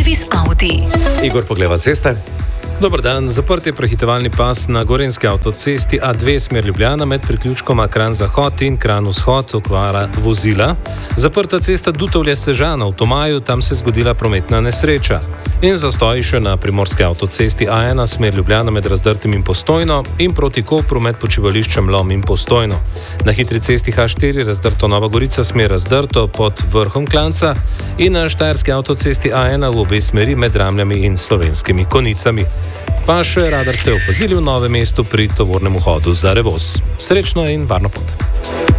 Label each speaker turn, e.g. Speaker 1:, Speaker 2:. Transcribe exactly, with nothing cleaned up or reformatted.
Speaker 1: Servis Audi.
Speaker 2: Igor Pogleva ceste.
Speaker 3: Dober dan. Zaprt je prehitevalni pas na gorenjski avtocesti A dve smer Ljubljana med priključkoma Kranj-Zahod in Kranj-Vzhod, okvara vozila. Zaprta cesta Dutovlje-Sežana v Tomaju, tam se je zgodila prometna nesreča. In zastoji še na primorski avtocesti A ena smer Ljubljana med Razdrtim in Postojno in proti Kopru med počivališčem Lom in Postojno. Na hitri cesti H štiri Razdrto Nova Gorica smer Razdrto pod vrhom Klanca in na štajerski avtocesti A ena v obe smeri med Ramljami in Slovenskimi Konicami. Pa še radar ste opazili v Novem mestu pri tovornem vhodu za Revoz. Srečno in varno pot.